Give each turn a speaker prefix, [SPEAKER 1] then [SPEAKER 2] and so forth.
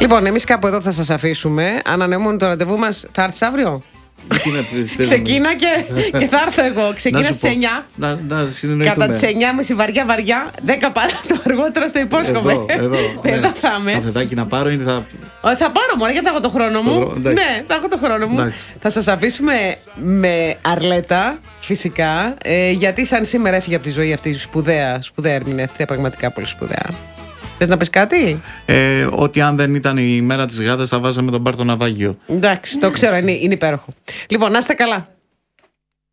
[SPEAKER 1] Λοιπόν, εμείς κάπου εδώ θα σας αφήσουμε. Ανανεώνουμε το ραντεβού μας. Θα έρθεις αύριο? Ξεκίνα και θα έρθω εγώ. Ξεκίνα στις 9.
[SPEAKER 2] Να συνεννοηθούμε.
[SPEAKER 1] Κατά τις 9.30 βαριά, 10 παρά το αργότερο στο υπόσχομαι.
[SPEAKER 2] Εδώ
[SPEAKER 1] θα είμαι.
[SPEAKER 2] Καφεδάκι να πάρω ή
[SPEAKER 1] θα πάρω μόνο, γιατί θα έχω το χρόνο μου. Ναι, θα έχω το χρόνο μου. Θα σας αφήσουμε με Αρλέτα, φυσικά, γιατί σαν σήμερα έφυγε από τη ζωή αυτή σπουδαία ερμηνεύτρια, πραγματικά πολύ σπουδαία. Θες να πεις κάτι?
[SPEAKER 2] Ότι αν δεν ήταν η μέρα της γάτας θα βάζαμε τον Πάρτο ναυάγιο.
[SPEAKER 1] Εντάξει, το ξέρω, είναι υπέροχο. Λοιπόν, να είστε καλά.